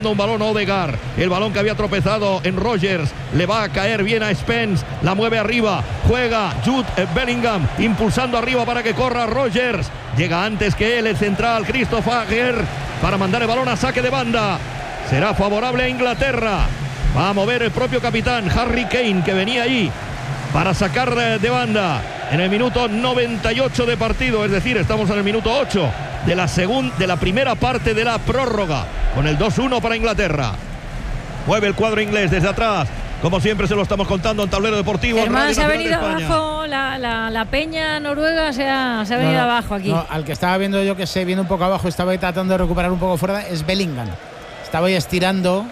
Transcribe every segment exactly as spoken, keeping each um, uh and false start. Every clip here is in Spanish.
Un balón Odegaard, el balón que había tropezado en Rogers, le va a caer bien a Spence, la mueve arriba, juega Jude Bellingham, impulsando arriba para que corra Rogers, llega antes que él el central Christoph Ager, para mandar el balón a saque de banda, será favorable a Inglaterra, va a mover el propio capitán Harry Kane, que venía ahí para sacar de banda en el minuto noventa y ocho de partido, es decir, estamos en el minuto ocho de la segunda, de la primera parte de la prórroga, con el dos uno para Inglaterra. Mueve el cuadro inglés desde atrás, como siempre se lo estamos contando en Tablero Deportivo. Germán, se ha venido abajo, la, la, la peña noruega se ha, se ha venido no, no, abajo aquí. No, al que estaba viendo yo que se viene un poco abajo, estaba tratando de recuperar un poco fuera, es Bellingham. Estaba ahí estirando.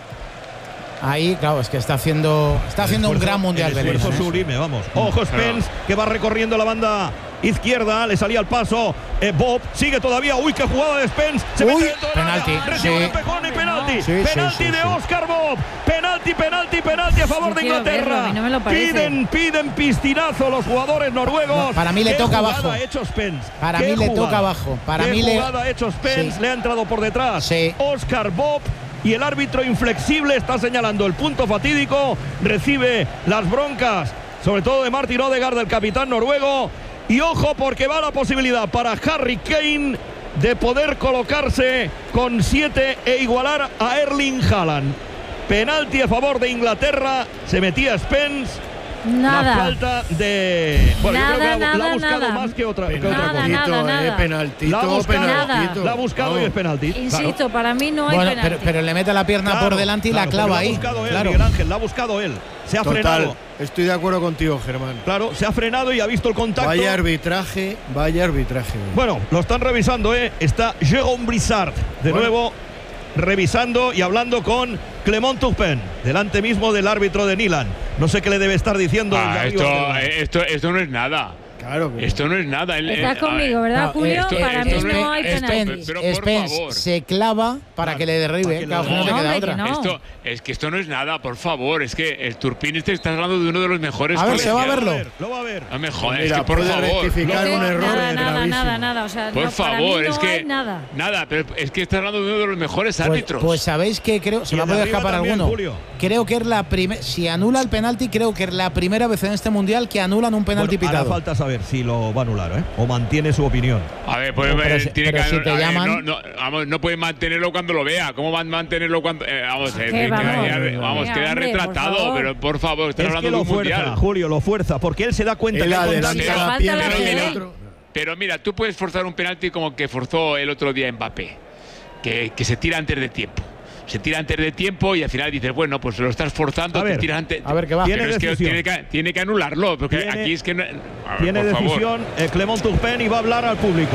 Ahí, claro, es que está haciendo está haciendo esfuerzo, un gran mundial. El esfuerzo Belén, sublime, vamos. Ojo Spence, que va recorriendo la banda izquierda, le salía al paso. Eh, Bob sigue todavía. Uy, qué jugada de Spence. Se Uy, mete dentro de penalti. Recibe sí. un empujón y penalti. Sí, penalti sí, sí, de sí. Oscar Bob. Penalti, penalti, penalti a favor de Inglaterra. Verlo, no piden, piden piscinazo los jugadores noruegos. No, para mí le toca abajo. Ha hecho Spence. Para mí le toca abajo. Para ¿Qué mí le jugada ha hecho Spence? Sí. Le ha entrado por detrás. Sí. Oscar Bob. Y el árbitro inflexible está señalando el punto fatídico, recibe las broncas, sobre todo de Martin Odegaard, del capitán noruego. Y ojo, porque va la posibilidad para Harry Kane de poder colocarse con siete e igualar a Erling Haaland. Penalti a favor de Inglaterra, se metía Spence. Nada. La falta de. Bueno, nada, yo creo que nada, la ha buscado nada. más que otra, que nada, otra cosa. Nada, nada. Eh, penaltito, la ha buscado, penaltito. La ha buscado no. y es penalti. Insisto, claro. para mí no hay bueno, penalti. Pero, pero le mete la pierna claro, por delante y claro, la clava ahí. La ha buscado él, claro. Miguel Ángel, la ha buscado él. Se ha Total, frenado. Estoy de acuerdo contigo, Germán. Claro, se ha frenado y ha visto el contacto. Vaya arbitraje, vaya arbitraje. Bueno, lo están revisando, ¿eh? Está Jérôme Brissard, de bueno. nuevo, revisando y hablando con Clement Turpin, delante mismo del árbitro de Nilan. No sé qué le debe estar diciendo. Ah, esto, esto, esto no es nada. Claro, pero... Esto no es nada. El, Estás el, conmigo, ¿verdad, no, Julio? Esto, para esto mí no, no hay penalti. Pero por Spence favor. Se clava para que le derribe. Que no, no, no, queda otra. No. Esto, es que esto no es nada, por favor. Es que el Turpin este está hablando de uno de los mejores. A ver, se va a verlo. Lo va a ver. No me jodas, Mira, es que por puede favor. rectificar no, un error nada, nada, gravísimo. nada, nada. O sea, por no, favor, para mí no es que nada. Nada, pero es que está hablando de uno de los mejores pues, árbitros. Pues sabéis que creo, se me puede escapar también, alguno. Julio. Creo que es la primera, si anula el penalti, creo que es la primera vez en este mundial que anulan un penalti bueno, pitado. Hará falta saber si lo va a anular, ¿eh? O mantiene su opinión. A ver, pues no, pero eh, si, tiene pero que si te ver, llaman, no, no, vamos, no puede mantenerlo cuando lo vea. ¿Cómo van a mantenerlo cuando eh, vamos, eh, ¿Qué, vamos, queda, vamos venga, queda hombre, retratado, por pero por favor, estás es hablando que lo de un fuerza, mundial. Julio, lo fuerza, porque él se da cuenta el que adelanta pero, la pierna pero, del mira, otro. Pero mira, tú puedes forzar un penalti como que forzó el otro día Mbappé, que, que se tira antes de tiempo. Se tira antes de tiempo y al final dices, bueno, pues lo estás forzando, a ver, te tiras antes. A ver qué va. Pero Tiene es que tiene, que tiene que anularlo, porque tiene, aquí es que no, ver, tiene por decisión eh, Clement Turpin y va a hablar al público.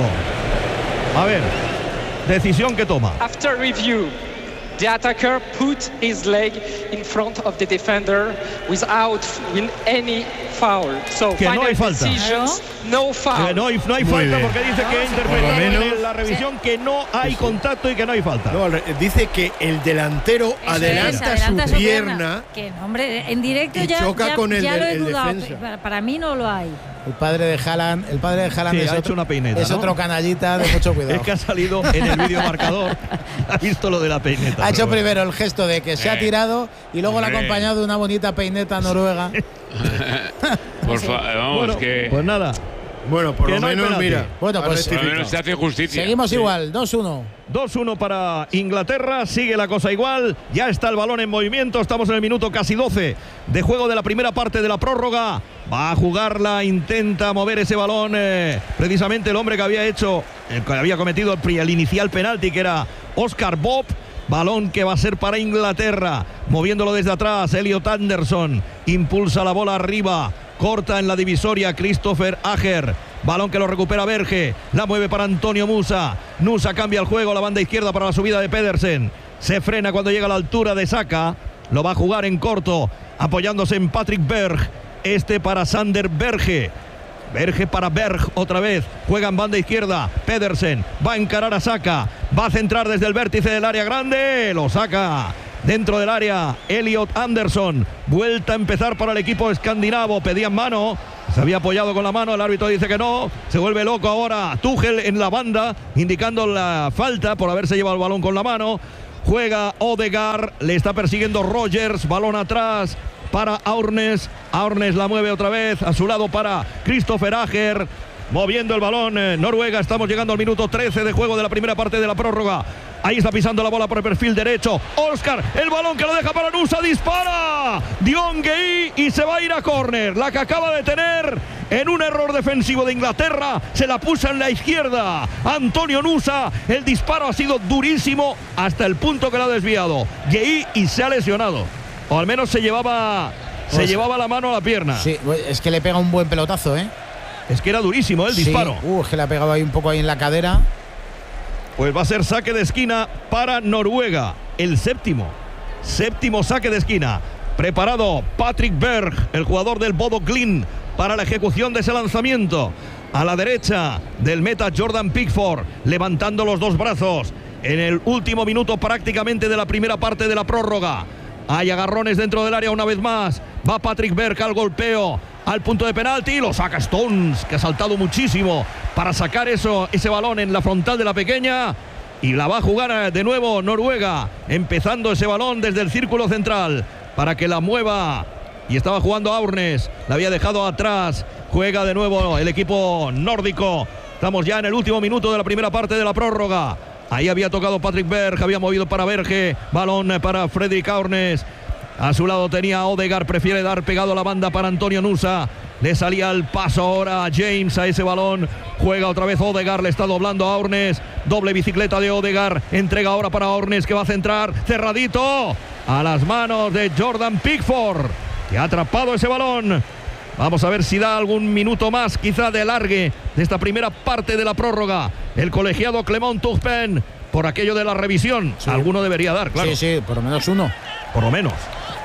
A ver, decisión que toma. After review, the attacker put his leg in front of the defender without win any foul. So que final no hay falta. decisions, no foul. Que no hay, no hay falta porque dice que ha interpretado en la revisión que no hay contacto y que no hay falta. No, dice que el delantero Eso adelanta, es, adelanta su, su pierna, pierna. Que no, hombre, en directo y ya, choca ya, con el, ya lo he el dudado. defensa. Para, para mí no lo hay. El padre de Haaland, el padre de Haaland Sí, es, ha otro, hecho una peineta, es ¿no? otro canallita de mucho cuidado. Es que ha salido en el vídeo marcador, ha visto lo de la peineta. Ha hecho bueno. primero el gesto de que se ha tirado y luego le ha acompañado de una bonita peineta noruega. Por favor, vamos, bueno, que pues nada. Bueno, por que lo no menos, mira. Bueno, pues por lo menos se hace justicia. Seguimos sí. igual, dos uno. dos uno para Inglaterra, sigue la cosa igual, ya está el balón en movimiento, estamos en el minuto casi doce de juego de la primera parte de la prórroga, va a jugarla, intenta mover ese balón, eh, precisamente el hombre que había hecho, el que había cometido el, el inicial penalti, que era Oscar Bob. Balón que va a ser para Inglaterra, moviéndolo desde atrás, Elliot Anderson, impulsa la bola arriba, corta en la divisoria Christopher Ager, balón que lo recupera Berge, la mueve para Antonio Musa, Nusa cambia el juego, la banda izquierda para la subida de Pedersen, se frena cuando llega a la altura de Saka, lo va a jugar en corto, apoyándose en Patrick Berg, este para Sander Berge, Berge para Berg otra vez, juega en banda izquierda, Pedersen va a encarar a Saka, va a centrar desde el vértice del área grande, lo saca dentro del área, Elliot Anderson, vuelta a empezar para el equipo escandinavo, pedían mano, se había apoyado con la mano, el árbitro dice que no, se vuelve loco ahora Tuchel en la banda, indicando la falta por haberse llevado el balón con la mano. Juega Odegaard, le está persiguiendo Rogers, balón atrás para Aurnes. Aurnes la mueve otra vez a su lado para Christopher Ager. Moviendo el balón eh, Noruega. Estamos llegando al minuto trece de juego de la primera parte de la prórroga. Ahí está pisando la bola por el perfil derecho. Oscar, el balón que lo deja para Nusa. Dispara Dion Gueye y se va a ir a córner. La que acaba de tener en un error defensivo de Inglaterra. Se la puso en la izquierda Antonio Nusa. El disparo ha sido durísimo hasta el punto que lo ha desviado Gueye y se ha lesionado. O al menos se llevaba, se Pues, llevaba la mano a la pierna. Sí, es que le pega un buen pelotazo, ¿eh? Es que era durísimo el disparo. Sí. Uh, es que le ha pegado ahí un poco ahí en la cadera. Pues va a ser saque de esquina para Noruega. El séptimo. Séptimo saque de esquina. Preparado Patrick Berg, el jugador del Bodo Glimt, para la ejecución de ese lanzamiento. A la derecha del meta Jordan Pickford, levantando los dos brazos. En el último minuto prácticamente de la primera parte de la prórroga. Hay agarrones dentro del área una vez más. Va Patrick Berg al golpeo. Al punto de penalti, lo saca Stones, que ha saltado muchísimo para sacar eso, ese balón en la frontal de la pequeña. Y la va a jugar de nuevo Noruega, empezando ese balón desde el círculo central para que la mueva. Y estaba jugando Aurnes, la había dejado atrás. Juega de nuevo el equipo nórdico. Estamos ya en el último minuto de la primera parte de la prórroga. Ahí había tocado Patrick Berg, había movido para Berge, balón para Fredrik Aurnes. A su lado tenía a Odegaard, prefiere dar pegado a la banda para Antonio Nusa. Le salía el paso ahora a James a ese balón. Juega otra vez Odegaard, le está doblando a Aurnes. Doble bicicleta de Odegaard. Entrega ahora para Aurnes, que va a centrar. Cerradito a las manos de Jordan Pickford, que ha atrapado ese balón. Vamos a ver si da algún minuto más, quizá de alargue, de esta primera parte de la prórroga. El colegiado Clement Turpin, por aquello de la revisión. Sí. Alguno debería dar, claro. Sí, sí, por lo menos uno. Por lo menos.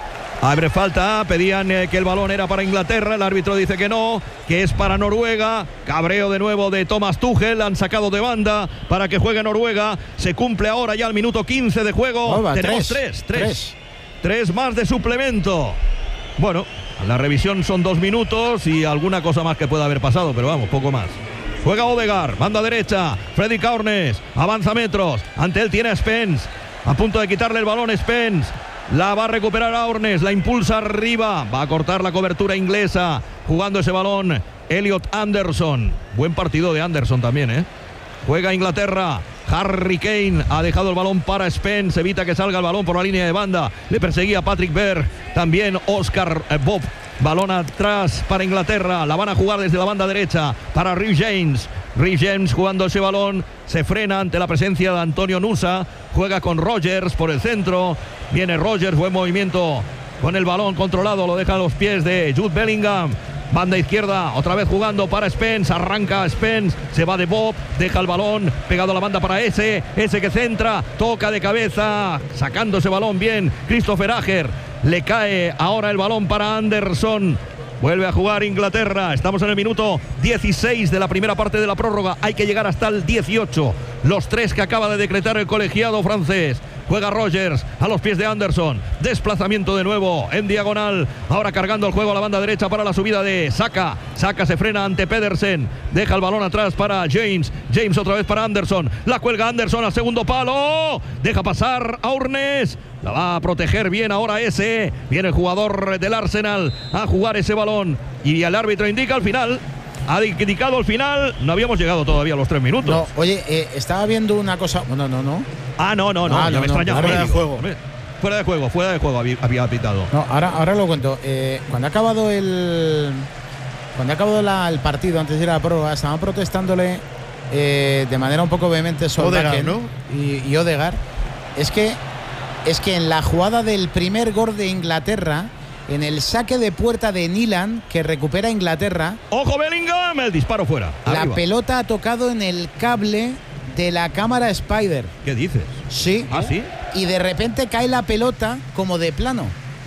Abre falta, pedían eh, que el balón era para Inglaterra, el árbitro dice que no, que es para Noruega. Cabreo de nuevo de Thomas Tuchel, han sacado de banda para que juegue Noruega. Se cumple ahora ya el minuto quince de juego. Oh, va, Tenemos tres, tres, tres, tres. Tres más de suplemento. Bueno, la revisión son dos minutos y alguna cosa más que pueda haber pasado, pero vamos, poco más. Juega Odegaard, banda derecha, Fredrik Aurnes, avanza metros, ante él tiene a Spence, a punto de quitarle el balón Spence. La va a recuperar Aurnes, la impulsa arriba, va a cortar la cobertura inglesa, jugando ese balón Elliot Anderson. Buen partido de Anderson también, ¿eh? Juega Inglaterra, Harry Kane ha dejado el balón para Spence, evita que salga el balón por la línea de banda, le perseguía Patrick Berg, también Oscar eh, Bob. Balón atrás para Inglaterra, la van a jugar desde la banda derecha para Reece James. Reece James jugando ese balón, se frena ante la presencia de Antonio Nusa, juega con Rogers por el centro, viene Rogers, buen movimiento con el balón controlado, lo deja a los pies de Jude Bellingham. Banda izquierda, otra vez jugando para Spence, arranca Spence, se va de Bob, deja el balón, pegado a la banda para ese, ese que centra, toca de cabeza, sacando ese balón bien, Christopher Ager, le cae ahora el balón para Anderson. Vuelve a jugar Inglaterra. Estamos en el minuto dieciséis de la primera parte de la prórroga. Hay que llegar hasta el dieciocho. Los tres que acaba de decretar el colegiado francés. Juega Rogers a los pies de Anderson. Desplazamiento de nuevo en diagonal. Ahora cargando el juego a la banda derecha para la subida de Saka. Saka se frena ante Pedersen. Deja el balón atrás para James. James otra vez para Anderson. La cuelga Anderson al segundo palo. Deja pasar a Aurnes. La va a proteger bien ahora ese. Viene el jugador del Arsenal a jugar ese balón. Y el árbitro indica al final. Ha indicado al final. No habíamos llegado todavía a los tres minutos. No, oye, eh, estaba viendo una cosa. No, no, no. Ah, no, no, no. Ah, ya no, me no, extrañaba. fuera de juego. Fuera de juego, fuera de juego había, había pitado. No, ahora, ahora lo cuento. Eh, cuando ha acabado el. Cuando ha acabado la, el partido, antes de ir a la prórroga, estaban protestándole eh, de manera un poco vehemente Solbakken, ¿no? y, y Odegaard. Es que, es que en la jugada del primer gol de Inglaterra, en el saque de puerta de Nilan, que recupera Inglaterra. ¡Ojo Bellingham! El disparo fuera. La Arriba. pelota ha tocado en el cable de la cámara Spider. ¿Qué dices? Sí. ¿Ah, sí? Y de repente cae la pelota como de plano.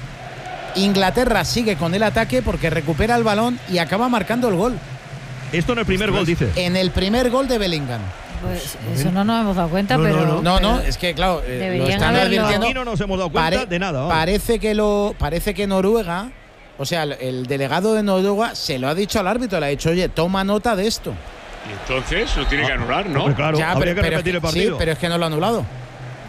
Inglaterra sigue con el ataque porque recupera el balón y acaba marcando el gol. Esto en el primer gol, dices. En el primer gol de Bellingham. Pues eso no nos hemos dado cuenta, No, no, pero. no. No, no, pero es que claro, eh, lo deberían están haberlo- advirtiendo. Aquí no nos hemos dado cuenta Pare- de nada. vamos. Parece que lo, parece que Noruega, o sea, el, el delegado de Noruega se lo ha dicho al árbitro, le ha dicho, oye, toma nota de esto. Y entonces lo tiene que anular, ¿no? Hombre, claro, Ya, habría pero, que pero repetir es el que- partido. sí, pero es que no lo ha anulado.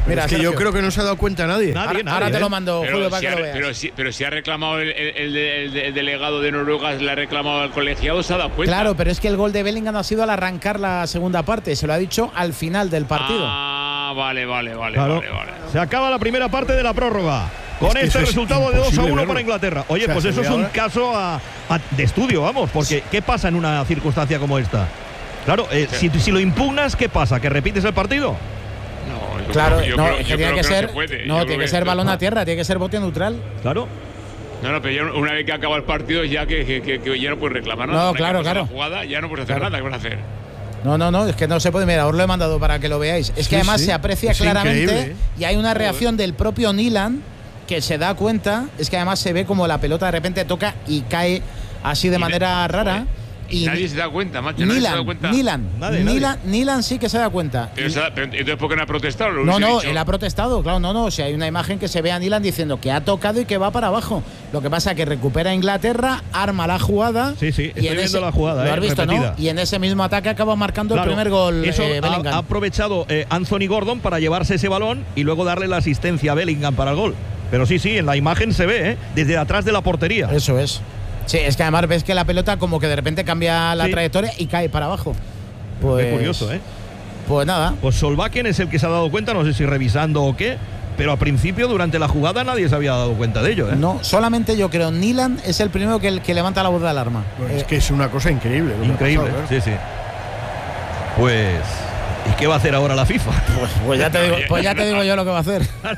Mira, es que Sergio. yo creo que no se ha dado cuenta nadie. Nadie, ahora, nadie, ahora te ¿eh? lo mando, Pero Julio, si, para que ha, lo veas. pero, si, pero si ha reclamado el, el, el, el delegado de Noruega, le ha reclamado al colegiado, se ha dado cuenta. Claro, pero es que el gol de Bellingham ha sido al arrancar la segunda parte. Se lo ha dicho al final del partido. Ah, vale, vale, vale, Claro. vale, vale. Se acaba la primera parte de la prórroga. Con Es que este eso es resultado de dos a imposible uno verlo. para Inglaterra. Oye, O sea, pues se eso ve es un ahora- caso a- a- de estudio, vamos, porque ¿qué pasa en una circunstancia como esta? Claro, eh, Sí. si, si lo impugnas, ¿qué pasa? ¿Que repites el partido? No, yo Claro, creo- yo no, creo- es que yo tiene creo que no ser, se puede. Yo no, creo tiene que ser balón a tierra, tiene que ser bote neutral. Claro. No, no, pero ya una vez que acaba el partido, ya que, que, que- que ya no puedes reclamar nada. No, Una vez que claro, pasa claro. la jugada, ya no puedes hacer Claro. nada. ¿Qué vas a hacer? No, no, no, es que no se puede. Mira, os lo he mandado para que lo veáis. Es que Sí, además sí. se aprecia Es claramente increíble, ¿eh? y hay una reacción del propio Nilan que se da cuenta. Es que además se ve como la pelota de repente toca y cae así de Y manera na- rara. Joder, Y, Y nadie se da cuenta, macho. Nadie se da Nilan, cuenta. Nilan, Nadie, Nilan, Nilan sí que se da cuenta. Pero, Y- se da- pero entonces, ¿por qué no ha protestado? Lo No, hubiese no, dicho. él ha protestado, claro, no, no. O sea, hay una imagen que se ve a Nilan diciendo que ha tocado y que va para abajo. Lo que pasa es que recupera Inglaterra, arma la jugada. Sí, sí, y estoy en viendo ese- la jugada, Lo eh, has visto, repetida. ¿no? Y en ese mismo ataque acaba marcando Claro, el primer gol. Eso eh, ha- Bellingham. ha, aprovechado eh, Anthony Gordon para llevarse ese balón y luego darle la asistencia a Bellingham para el gol. Pero sí, sí, en la imagen se ve, ¿eh? Desde atrás de la portería. Eso es. Sí, es que además ves que la pelota como que de repente cambia la Sí. trayectoria y cae para abajo. Pues, Qué curioso, ¿eh? Pues nada. Pues Solbakken es el que se ha dado cuenta, no sé si revisando o qué, pero al principio, durante la jugada, nadie se había dado cuenta de ello, ¿eh? No, solamente yo creo. Nilan es el primero que, que levanta la voz de alarma. Bueno, Eh, es que es una cosa increíble. lo que ha Increíble, pasado, ¿eh? sí, sí. Pues, ¿y qué va a hacer ahora la FIFA? pues, pues ya te digo, pues ya te digo yo lo que va a hacer.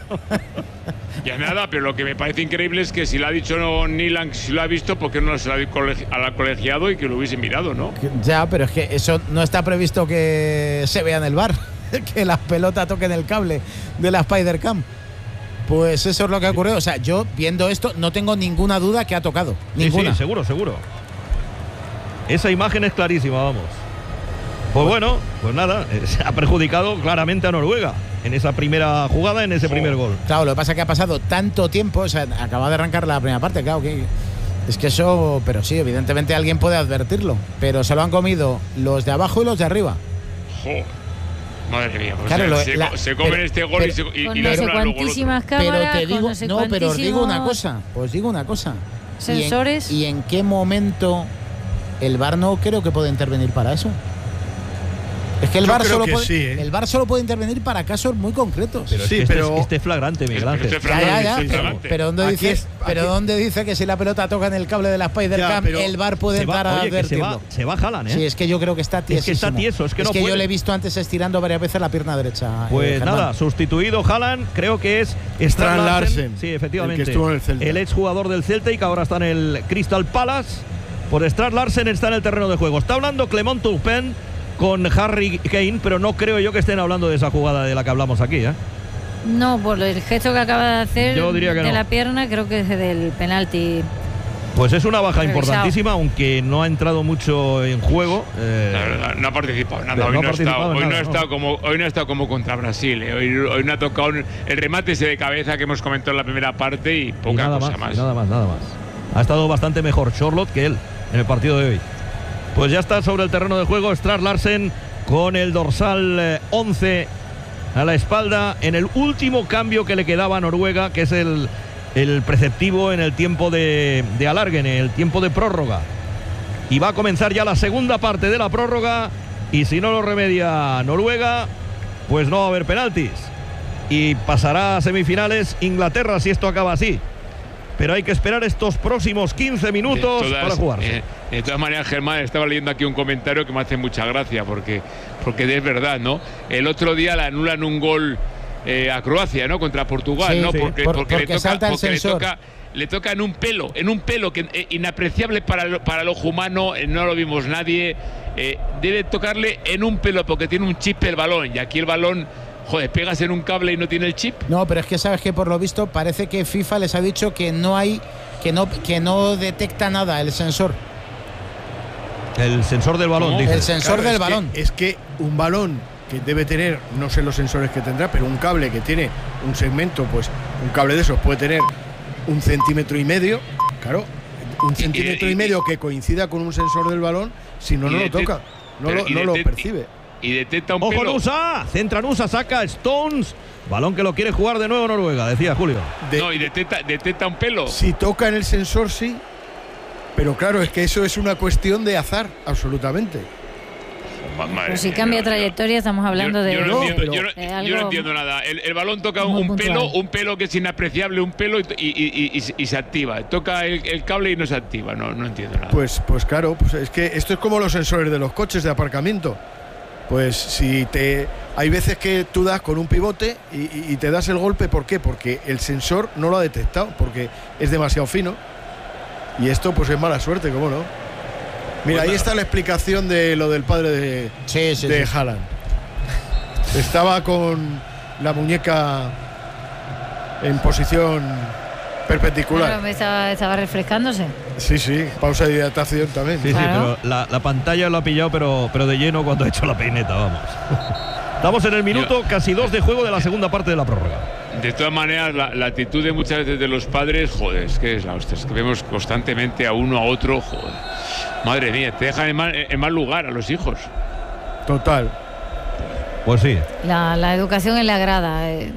Ya nada, pero lo que me parece increíble es que si lo ha dicho no, Nilan, si lo ha visto, ¿por qué no se lo ha dicho colegi- al colegiado y que lo hubiese mirado, no? Ya, pero es que eso no está previsto que se vea en el bar, que la pelota toque en el cable de la Spider-Cam. Pues eso es lo que ha ocurrido. O sea, yo viendo esto no tengo ninguna duda que ha tocado. Sí, Ninguna. sí, seguro, seguro. Esa imagen es clarísima, vamos. Pues bueno, pues nada, eh, se ha perjudicado claramente a Noruega en esa primera jugada, en ese primer gol. Claro, lo que pasa es que ha pasado tanto tiempo, o sea, acaba de arrancar la primera parte, claro, que es que eso, pero sí, evidentemente alguien puede advertirlo, pero se lo han comido los de abajo y los de arriba. Joder. Madre mía, pues Claro, se, lo- se, la- se comen pero- este gol pero- y, se, y, Con y no le sé anulan luego el otro. cuantísimas Pero cámaras, te digo, con no sé no, pero os digo una cuantísimos cosa, os digo una cosa. Sensores. ¿Y en, y en qué momento el V A R no creo que puede intervenir para eso? Es que el Yo V A R creo solo que puede, sí, ¿eh? el V A R solo puede intervenir para casos muy concretos. Pero es Sí, que este, pero- es- este es flagrante, Miguel Pero Ángel. este Ya, ya, ya, Sí, sí, pero, sí. pero ¿dónde Aquí dice, es- pero aquí- ¿dónde dice que si la pelota toca en el cable de la Spider-Cam, Ya, pero el V A R puede Se va- entrar a oye, que se va, advertirlo? se va Haaland, ¿eh? Sí, es que yo creo que está tiesísimo. que está tieso, es que no yo puede. le he visto antes estirando varias veces la pierna derecha. eh, Pues Germán. nada, sustituido Haaland, creo que es Strand Strand Larsen. Larsen, Sí, efectivamente. el que estuvo en el Celta. El exjugador del Celta y que ahora está en el Crystal Palace. Por Strand Larsen está en el terreno de juego. Está hablando Clement Turpin con Harry Kane, pero no creo yo que estén hablando de esa jugada de la que hablamos aquí, ¿eh? No, por el gesto que acaba de hacer Yo diría que de no. la pierna, creo que es del penalti. Pues es una baja Revisado. importantísima, aunque no ha entrado mucho en juego. eh, La verdad, no ha participado nada. Pero Hoy no no, ha ha estado, participado en hoy no nada, ha ¿no? estado como, hoy no ha estado como contra Brasil. eh. Hoy, hoy no ha tocado el remate ese de cabeza que hemos comentado en la primera parte y y poca nada cosa más, más. y nada más, nada más. Ha estado bastante mejor Charlotte que él en el partido de hoy. Pues ya está sobre el terreno de juego Strand Larsen con el dorsal eh, once a la espalda en el último cambio que le quedaba a Noruega, que es el, el preceptivo en el tiempo de, de alargue, en el tiempo de prórroga. Y va a comenzar ya la segunda parte de la prórroga y si no lo remedia Noruega, pues no va a haber penaltis. Y pasará a semifinales Inglaterra si esto acaba así. Pero hay que esperar estos próximos quince minutos De todas- para jugarse. eh, de todas maneras, Germán, estaba leyendo aquí un comentario que me hace mucha gracia, porque, porque es verdad, ¿no? El otro día le anulan un gol eh, a Croacia, ¿no? Contra Portugal, Sí, ¿no? sí. Porque, Por- porque, le porque toca, salta el porque le sensor. toca, le toca en un pelo, en un pelo que eh, inapreciable para el, para el ojo humano, eh, no lo vimos nadie. Eh, debe tocarle en un pelo porque tiene un chip el balón, y aquí el balón, joder, pegas en un cable y no tiene el chip. No, pero es que sabes que por lo visto parece que FIFA les ha dicho que no hay, que no, que no detecta nada el sensor. El sensor del balón, ¿Cómo? dice. El sensor Claro, del es que- balón. es que un balón que debe tener, no sé los sensores que tendrá, pero un cable que tiene un segmento, pues un cable de esos puede tener un centímetro y medio, claro, un Y- centímetro y- y, medio que coincida con un sensor del balón, si no, y no de- lo toca, no pero lo, y no de- lo de- percibe. y detecta un Ojo pelo. Nusa, centra Nusa, saca Stones. Balón que lo quiere jugar de nuevo Noruega, decía Julio. De, no, y detecta, detecta un pelo. Si toca en el sensor, sí. Pero claro, es que eso es una cuestión de azar, absolutamente. Pues si cambia no, trayectoria, yo, estamos hablando yo, de. Yo no, no, entiendo, yo, no, eh, yo no algo entiendo nada. El, el balón toca muy un puntual. pelo, un pelo que es inapreciable, un pelo y, y, y, y, y se activa. Toca el, el cable y no se activa. No, no entiendo nada. Pues, pues claro, pues es que esto es como los sensores de los coches de aparcamiento. Pues si te hay veces que tú das con un pivote y, y, y te das el golpe, ¿por qué? Porque el sensor no lo ha detectado, porque es demasiado fino. Y esto pues es mala suerte, ¿cómo no? Mira, ahí está la explicación de lo del padre de, sí, sí, de sí. Haaland. Estaba con la muñeca en posición perpendicular. Claro, estaba, estaba refrescándose. Sí, sí, pausa de hidratación también. Sí, Claro. sí, pero la, la pantalla lo ha pillado, pero, pero de lleno cuando ha hecho la peineta, vamos. Estamos en el minuto Yo- casi dos de juego de la segunda parte de la prórroga. De todas maneras, la, la actitud de muchas veces de los padres, joder, es que es la hostia. Es que vemos constantemente a uno a otro, joder. Madre mía, te dejan en mal, en mal lugar a los hijos. Total. Pues sí. La, la educación en la grada. eh,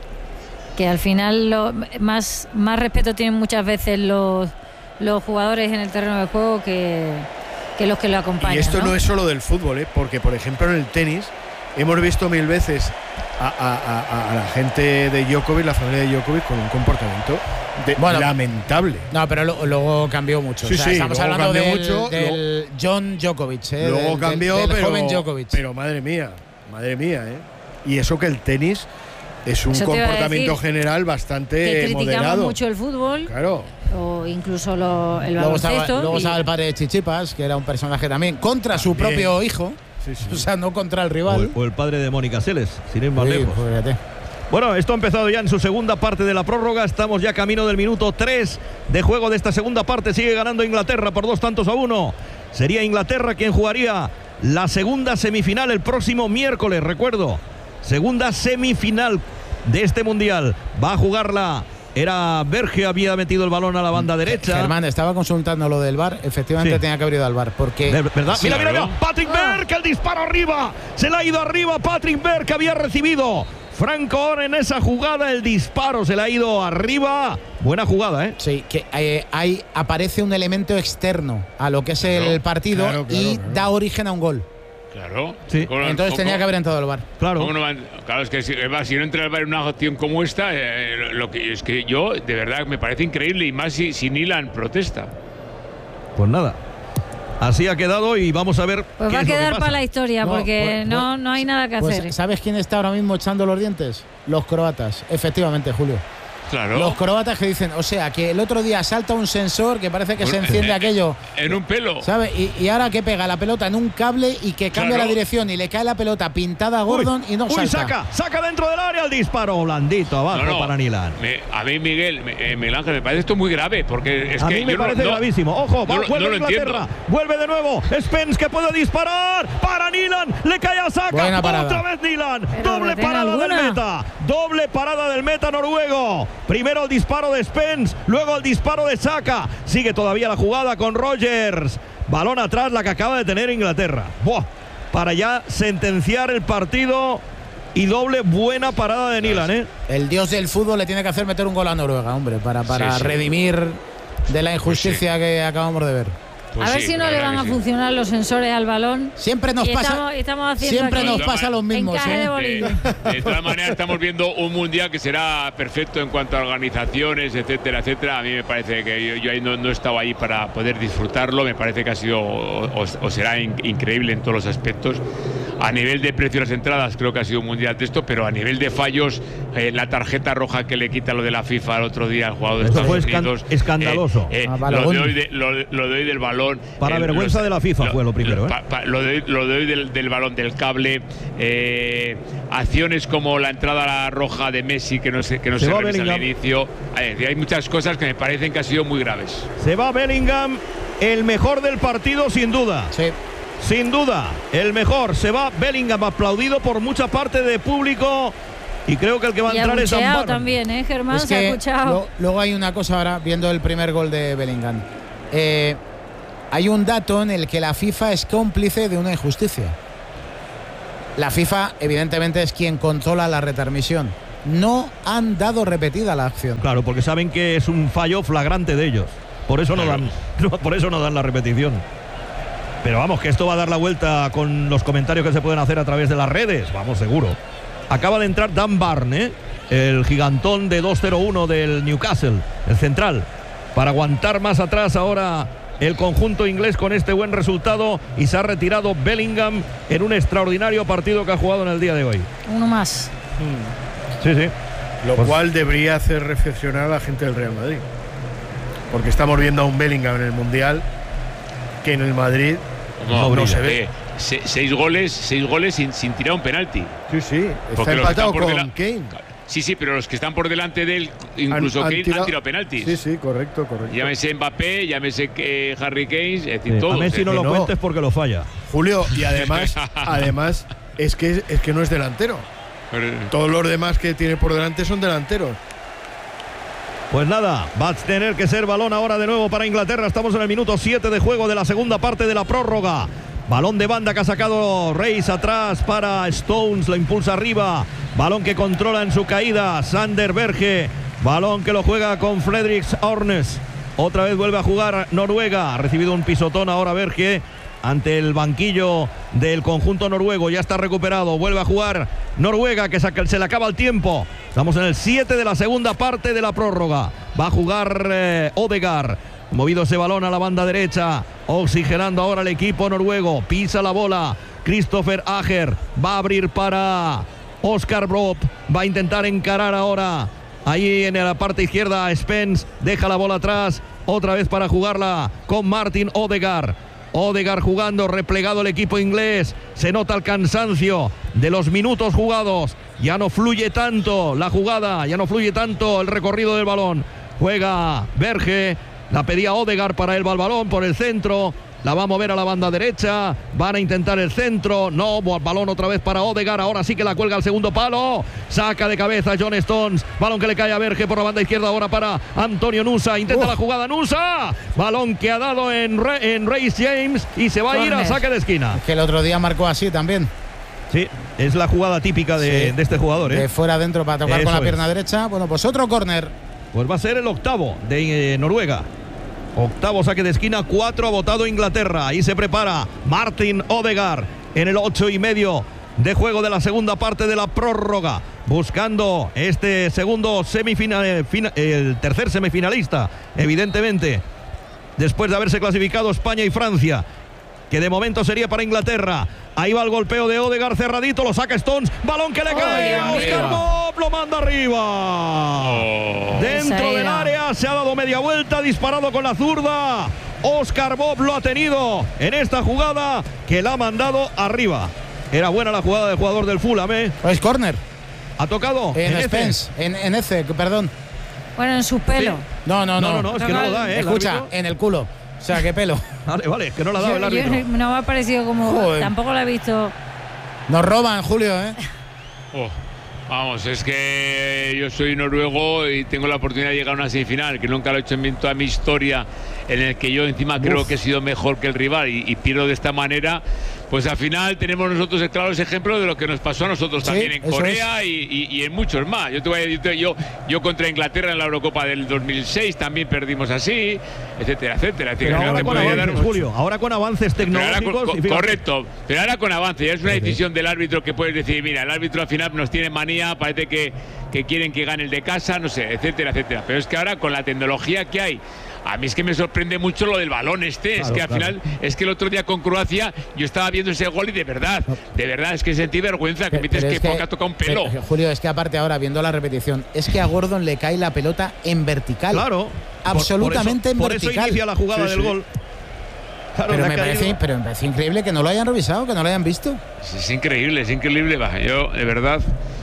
que al final lo, más, más respeto tienen muchas veces los, los jugadores en el terreno de juego que, que los que lo acompañan. Y esto no, ¿no? es solo del fútbol, ¿eh? Porque por ejemplo en el tenis hemos visto mil veces a, a- a- a la gente de Djokovic, la familia de Djokovic, con un comportamiento de- Bueno, lamentable. No, pero lo- luego cambió mucho. Sí, O sea, sí, estamos luego hablando cambió del, mucho, del John Djokovic, ¿eh? Luego del, del- cambió, del pero, joven Djokovic. pero madre mía, madre mía, ¿eh? Y eso que el tenis es un Eso te iba a comportamiento decir, general que bastante criticamos moderado. mucho el fútbol Claro. o incluso lo, el Luego estaba, baloncesto. luego y- estaba el padre de Chichipas, que era un personaje también, contra su También. propio hijo. Sí, sí. O sea, no contra el O rival. el, o el padre de Mónica Seles, sin ir más Sí, lejos. pues fíjate. Bueno, esto ha empezado ya en su segunda parte de la prórroga. Estamos ya camino del minuto tres de juego de esta segunda parte. Sigue ganando Inglaterra por dos tantos a uno. Sería Inglaterra quien jugaría la segunda semifinal el próximo miércoles, recuerdo. Segunda semifinal de este mundial. Va a jugarla. Era Berge, había metido el balón a la banda derecha. Germán, estaba consultando lo del V A R. Efectivamente Sí. tenía que haber ido al V A R. Porque De- ¿Verdad? Sí, mira, mira, claro. mira. Patrick Berg, el disparo arriba. Se le ha ido arriba Patrick Berg, que había recibido Franco Orr en esa jugada. El disparo se le ha ido arriba. Buena jugada, ¿eh? sí, que eh, hay, aparece un elemento externo a lo que es el Claro, partido claro, claro, y claro. da origen a un gol. Claro. Sí. ¿Cómo- Entonces cómo- tenía que haber entrado el V A R. Claro. ¿Cómo no van? Claro, es que si, además, si no entra el V A R en una acción como esta, eh, lo que es que yo, de verdad, me parece increíble y más si, si Nilan protesta. Pues nada. Así ha quedado y vamos a ver. Pues qué va a es lo que quedar pasa. para la historia No, porque pues- no, pues- no hay nada que Pues, hacer. ¿sabes quién está ahora mismo echando los dientes? Los croatas. Efectivamente, Julio. Claro. Los croatas que dicen, o sea, que el otro día salta un sensor que parece que se Bueno, enciende eh, aquello. En un pelo. ¿Sabes? Y, y ahora que pega la pelota en un cable y que cambia Claro. la dirección y le cae la pelota pintada a Gordon Uy, y no uy, salta. saca, saca dentro del área el disparo blandito abajo No, no, para Nilan. me- a mí, Miguel, me- eh, Miguel Ángel, me parece esto muy grave porque es A que mí me yo no- parece no- gravísimo. Ojo, va, no lo- vuelve no lo Inglaterra. entiendo. Vuelve de nuevo. Spence que puede disparar. Para Nilan. Le cae a Saka. Buena parada. Otra vez Nilan. Pero Doble que tenga parada del alguna. meta. Doble parada del meta noruego. Primero el disparo de Spence. Luego el disparo de Saka. Sigue todavía la jugada con Rogers. Balón atrás, la que acaba de tener Inglaterra. Buah, para ya sentenciar el partido. Y doble buena parada de Nilan, ¿eh? El dios del fútbol le tiene que hacer meter un gol a Noruega, hombre, para, para Sí, sí. redimir de la injusticia que acabamos de ver. Pues a ver sí, si no la le verdad van a que sí. funcionar los sensores al balón. Siempre nos Y pasa, estamos, estamos haciendo siempre aquí nos pasa los mismos. encaje ¿eh? de De, bolillo. de todas maneras, estamos viendo un mundial que será perfecto en cuanto a organizaciones, etcétera, etcétera. A mí me parece que yo, yo ahí no, no he estado ahí para poder disfrutarlo. Me parece que ha sido o, o- o será in- increíble en todos los aspectos. A nivel de precio de las entradas, creo que ha sido un mundial de esto, pero a nivel de fallos, eh, la tarjeta roja que le quita lo de la FIFA el otro día al jugador de Eso Estados fue escan- Unidos. escandaloso. eh, eh, Ah, lo, Balogun. de hoy de- lo, lo de hoy del balón. Para eh, vergüenza los- de la FIFA fue lo primero, ¿eh? pa- pa- lo, de, lo de hoy del, del balón del cable, eh, acciones como la entrada a la roja de Messi que no se, que no Se se, va revisa al Bellingham. inicio. Hay, hay muchas cosas que me parecen que han sido muy graves. Se va Bellingham, el mejor del partido sin duda. Sí. Sin duda, el mejor. Se va Bellingham, aplaudido por mucha parte de público. Y creo que el que va a Y entrar es abucheado Ambar. también, ¿eh, Germán? Es Se ha que escuchado. lo- luego hay una cosa ahora, viendo el primer gol de Bellingham. Eh, hay un dato en el que la FIFA es cómplice de una injusticia. La FIFA, evidentemente, es quien controla la retransmisión. No han dado repetida la acción. Claro, porque saben que es un fallo flagrante de ellos. Por eso no Claro. dan, no, por eso no dan la repetición. Pero vamos, que esto va a dar la vuelta con los comentarios que se pueden hacer a través de las redes. Vamos, seguro. Acaba de entrar Dan Barne, el gigantón de dos cero uno del Newcastle, el central, para aguantar más atrás ahora el conjunto inglés con este buen resultado, y se ha retirado Bellingham en un extraordinario partido que ha jugado en el día de hoy. Uno más. Sí, sí. Lo Pues- cual debería hacer reflexionar a la gente del Real Madrid. Porque estamos viendo a un Bellingham en el Mundial que en el Madrid No, no se ve. eh, se- seis goles, seis goles sin, sin tirar un penalti. Sí, sí, está Porque los empatado que están con por Kane. Sí, sí, pero los que están por delante de él, incluso Han- han Kane, tirado- han tirado penaltis. Sí, sí, correcto, correcto. Llámese Mbappé, llámese que Harry Kane, es decir, Sí. todos. A Messi eh. no lo no. cuentes porque lo falla. Julio, y además, además es que es que no es delantero. Pero- Todos los demás que tiene por delante son delanteros. Pues nada, va a tener que ser balón ahora de nuevo para Inglaterra. Estamos en el minuto siete de juego de la segunda parte de la prórroga. Balón de banda que ha sacado Reis atrás para Stones, lo impulsa arriba. Balón que controla en su caída Sander Berge. Balón que lo juega con Fredericks Ornes. Otra vez vuelve a jugar Noruega. Ha recibido un pisotón ahora Berge ante el banquillo del conjunto noruego. Ya está recuperado. Vuelve a jugar Noruega, que saca- se le acaba el tiempo. Estamos en el siete de la segunda parte de la prórroga. Va a jugar eh, Odegaard. Movido ese balón a la banda derecha. Oxigenando ahora el equipo noruego. Pisa la bola. Christopher Ager va a abrir para Oscar Brob. Va a intentar encarar ahora. Ahí en la parte izquierda Spence deja la bola atrás. Otra vez para jugarla con Martin Odegaard. Odegaard jugando, replegado el equipo inglés. Se nota el cansancio de los minutos jugados. Ya no fluye tanto la jugada, ya no fluye tanto el recorrido del balón. Juega Berge, la pedía Odegaard para él, va el balón por el centro. La va a mover a la banda derecha. Van a intentar el centro. No, balón otra vez para Odegaard. Ahora sí que la cuelga al segundo palo. Saca de cabeza John Stones. Balón que le cae a Berge por la banda izquierda. Ahora para Antonio Nusa. Intenta Uf. la jugada Nusa. Balón que ha dado en, Re en Reece James. Y se va a ir a Corner. saque de esquina. Que el otro día marcó así también. Sí, es la jugada típica de, Sí. de este jugador, ¿eh? De fuera adentro para tocar con Eso la pierna es. derecha. Bueno, pues otro córner. Pues va a ser el octavo de eh, Noruega. Octavo saque de esquina, cuatro ha votado Inglaterra. Ahí se prepara Martin Odegaard en el ocho y medio de juego de la segunda parte de la prórroga. Buscando este segundo semifinal, eh, fina- el tercer semifinalista, evidentemente. Después de haberse clasificado España y Francia, que de momento sería para Inglaterra. Ahí va el golpeo de Odegaard cerradito, lo saca Stones, balón que le cae a Dios Oscar mío. Bob, lo manda arriba. Oh. Dentro Esa del era. área, se ha dado media vuelta, disparado con la zurda. Oscar Bob lo ha tenido en esta jugada que la ha mandado arriba. Era buena la jugada del jugador del Fulham, ¿eh? Es córner. Ha tocado En, ese. Spence. En, en ese, perdón. Bueno, en sus pelos. No, no, No, no. no, no, es que no lo da, ¿eh? el Escucha, árbitro. en el culo. O sea, qué pelo. Vale, vale, es que no la ha dado el Yo- yo árbitro. no me ha parecido como. Joder. Tampoco lo he visto. Nos roban, Julio, ¿eh? Oh, vamos, es que yo soy noruego y tengo la oportunidad de llegar a una semifinal, que nunca lo he hecho en mi- toda mi historia, en el que yo encima creo que he sido mejor que el rival y, y pierdo de esta manera. Pues al final tenemos nosotros claros ejemplos de lo que nos pasó a nosotros Sí, también en eso Corea y, y- y en muchos más. Yo, te voy a decir, yo, yo contra Inglaterra en la Eurocopa del dos mil seis también perdimos así, etcétera, etcétera. Es decir, Pero que no ahora te con podía dar avances, mucho. Julio, ahora con avances Pero ahora con- tecnológicos. con- y fíjate, correcto, pero ahora con avance, ya es una decisión del árbitro que puedes decir, mira, el árbitro al final nos tiene manía, parece que, que quieren que gane el de casa, no sé, etcétera, etcétera. Pero es que ahora con la tecnología que hay, a mí es que me sorprende mucho lo del balón este, es Claro, que al claro. final, es que el otro día con Croacia yo estaba viendo ese gol y de verdad, de verdad, es que sentí vergüenza, que me dices Pero que es que- porque ha tocado un pelo. pero, Julio, es que aparte ahora, viendo la repetición, es que a Gordon le cae la pelota en vertical. Claro. Absolutamente por, por en eso, vertical. por eso inicia la jugada Sí, del sí. gol. Claro, Pero le ha me, caído. parece, pero me parece increíble que no lo hayan revisado, que no lo hayan visto. Es, es increíble, es increíble, va, yo, de verdad.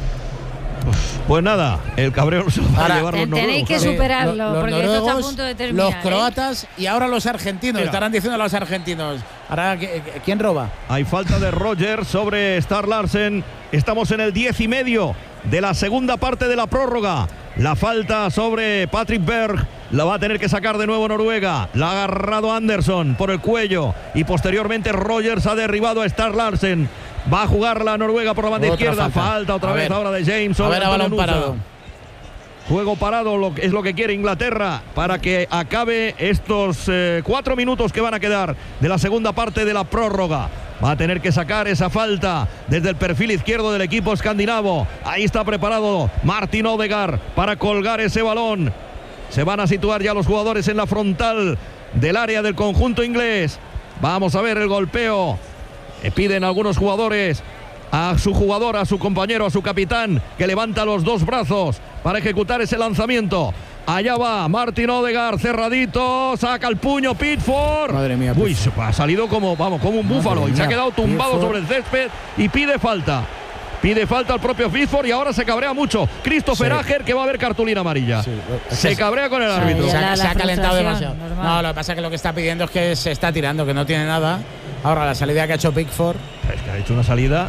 Pues nada, el cabreo se lo va a Ahora, llevar los ten- tenéis noruegos, que claro. superarlo, Lo- los porque esto está a noruegos, punto de terminar. los ¿eh? croatas y ahora los argentinos. Mira. Estarán diciendo los argentinos. Ahora, ¿qui- ¿quién roba? Hay falta de Roger sobre Star Larsen. Estamos en el diez y medio de la segunda parte de la prórroga. La falta sobre Patrick Berg. La va a tener que sacar de nuevo Noruega. La ha agarrado Anderson por el cuello. Y posteriormente Rogers ha derribado a Star Larsen. Va a jugar la Noruega por la banda Otra izquierda. falta, Falta otra a vez ver. ahora de James. A ver, a balón Nusa. parado. Juego parado lo, es lo que quiere Inglaterra para que acabe estos eh, cuatro minutos que van a quedar de la segunda parte de la prórroga. Va a tener que sacar esa falta desde el perfil izquierdo del equipo escandinavo. Ahí está preparado Martin Odegaard para colgar ese balón. Se van a situar ya los jugadores en la frontal del área del conjunto inglés. Vamos a ver el golpeo. Le piden algunos jugadores a su jugador, a su compañero, a su capitán, que levanta los dos brazos para ejecutar ese lanzamiento. Allá va Martin Odegaard, cerradito, saca el puño Pickford. Madre mía, Uy, ha salido como, vamos, como un búfalo. Madre Y se ha mía, quedado tumbado Pickford. sobre el césped y pide falta. Pide falta al propio Pickford y ahora se cabrea mucho Christopher Sí. Ager, que va a ver cartulina amarilla. Sí, es Se que- cabrea con el Sí, árbitro. Se ya ha, la- se ha la calentado frustración, demasiado. normal. No, lo que pasa es que lo que está pidiendo es que se está tirando, que no tiene nada. Ahora la salida que ha hecho Pickford. Es que ha hecho una salida.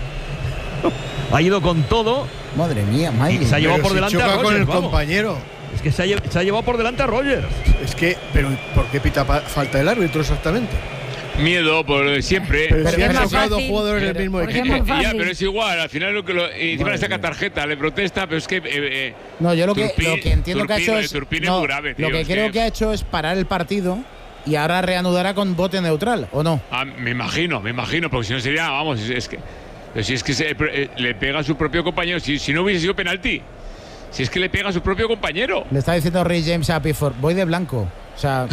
Ha ido con todo. Madre mía, madre Y se ha llevado Pero por si delante a choca Rodgers, con el vamos. compañero. Es que se ha, lle- se ha llevado por delante a Rogers. Es que, pero ¿por qué pita pa- falta el árbitro exactamente? Miedo, por siempre. Pero, Pero si es han más tocado dos fácil. jugadores del Pero- mismo porque equipo. es más Eh, ya, fácil. pero es igual, al final lo que lo, y encima le saca tarjeta, le protesta, pero es que eh, eh, No, yo lo que, Turpin- lo que entiendo que ha Turpin- hecho el es. Turpin es no, muy grave, tío, lo que es creo que- que ha hecho es parar el partido y ahora reanudará con bote neutral, ¿o no? ah, me imagino, me imagino, porque si no sería, vamos, es, es que pero si es que se- eh, le pega a su propio compañero, si, si no hubiese sido penalti, si es que le pega a su propio compañero, Le está diciendo Ray James a Pickford, voy de blanco. O sea,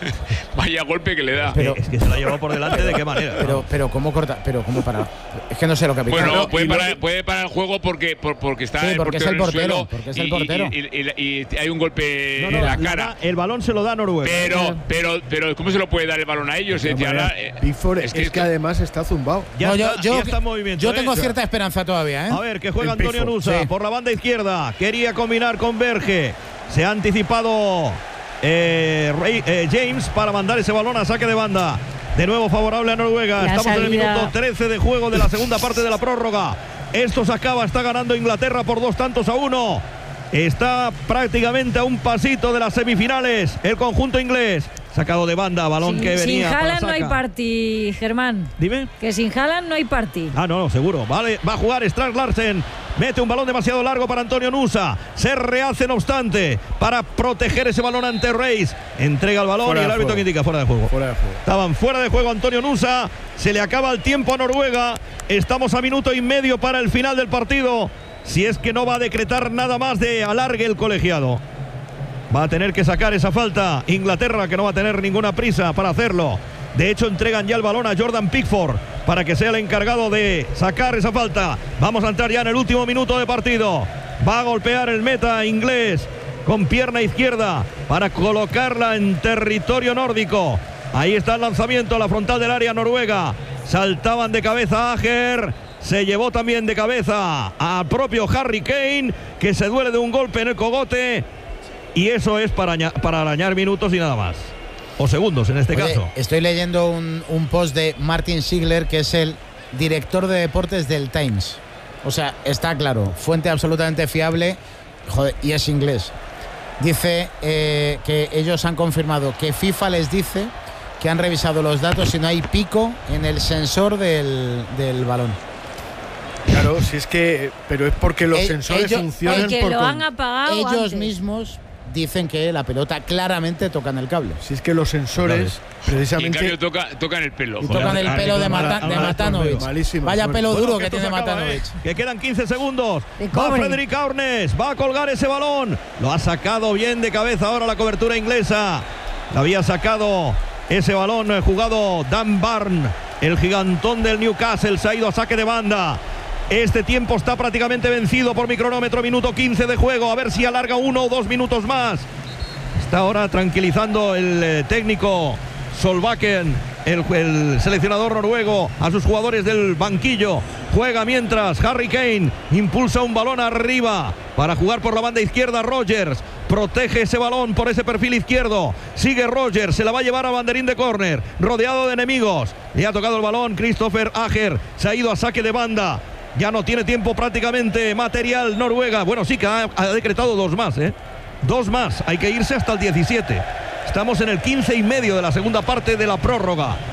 vaya golpe que le da. Pero- es que se la ha llevado por delante, ¿de qué manera? pero, pero ¿cómo corta? Pero ¿cómo para? Es que no sé lo que ha pitado. Bueno, no, puede, y no- parar, puede parar el juego porque, por- porque está Sí, el porque es portero el en el portero, suelo porque es el y- portero. Y, y- y- y hay un golpe No, no, en la la- cara. el balón se lo da a Noruega. Pero, pero, pero, ¿cómo se lo puede dar el balón a ellos? De Es decir, manera, ahora, eh, Pickford es, es que, que esto- además está zumbado. Ya No, yo, está- yo, ya está en movimiento, yo ¿eh? tengo cierta esperanza todavía, ¿eh? A ver, que juega El Antonio Pickford, Nusa sí. por la banda izquierda. Quería combinar con Berge. Se ha anticipado eh, Ray- eh, James para mandar ese balón a saque de banda. De nuevo favorable a Noruega. La Estamos en el salida- minuto trece de juego de la segunda parte de la prórroga. Esto se acaba, está ganando Inglaterra por dos tantos a uno. Está prácticamente a un pasito de las semifinales. El conjunto inglés. Sacado de banda, balón Sin, que sin venía. para Haaland no hay Saka. party, Germán. Dime. Que sin Haaland no hay party. Ah, no, no, seguro. Vale, va a jugar Strand Larsen. Mete un balón demasiado largo para Antonio Nusa. Se rehace, no obstante, para proteger ese balón ante Reis. Entrega el balón Fuera y el de árbitro juego. que indica fuera de juego. Fuera de juego. Estaban fuera de juego Antonio Nusa. Se le acaba el tiempo a Noruega. Estamos a minuto y medio para el final del partido. Si es que no va a decretar nada más de alargue el colegiado. Va a tener que sacar esa falta Inglaterra, que no va a tener ninguna prisa para hacerlo. De hecho, entregan ya el balón a Jordan Pickford para que sea el encargado de sacar esa falta. Vamos a entrar ya en el último minuto de partido. Va a golpear el meta inglés con pierna izquierda para colocarla en territorio nórdico. Ahí está el lanzamiento a la frontal del área noruega. Saltaban de cabeza a Ager. Se llevó también de cabeza al propio Harry Kane, que se duele de un golpe en el cogote. Y eso es para, aña- para arañar minutos y nada más. O segundos en este Oye, caso. estoy leyendo un, un post de Martin Ziegler, que es el director de deportes del Times. O sea, está claro, fuente absolutamente fiable, joder, y es inglés. Dice eh, que ellos han confirmado que FIFA les dice que han revisado los datos y no hay pico en el sensor del, del balón. Claro, si es que. Pero es porque los El- sensores ellos- funcionan El que por lo con- han apagado Ellos antes. mismos dicen que la pelota claramente toca en el cable. Si es que los sensores, y en precisamente. cambio toca, toca en el pelo. Y joder. tocan el ah, pelo qué de, mala- Mata- de mala- Matanovic. malísimo, Vaya bueno. pelo Bueno, duro que que esto tiene se acaba, Matanovic. ¿eh? Que quedan quince segundos. De Va cobre. Frederick Arnes. Va a colgar ese balón. Lo ha sacado bien de cabeza ahora la cobertura inglesa. La había sacado ese balón eh, jugado Dan Barn, el gigantón del Newcastle. Se ha ido a saque de banda. Este tiempo está prácticamente vencido por mi cronómetro. Minuto quince de juego. A ver si alarga uno o dos minutos más. Está ahora tranquilizando el eh, técnico Solbakken, el, el seleccionador noruego, a sus jugadores del banquillo. Juega mientras Harry Kane impulsa un balón arriba para jugar por la banda izquierda. Rogers protege ese balón por ese perfil izquierdo. Sigue Rogers, se la va a llevar a banderín de córner, rodeado de enemigos. Le ha tocado el balón Christopher Ager, se ha ido a saque de banda. Ya no tiene tiempo prácticamente material Noruega. Bueno, sí que ha, ha decretado dos más, ¿eh? Dos más, hay que irse hasta el diecisiete. Estamos en el quince y medio de la segunda parte de la prórroga.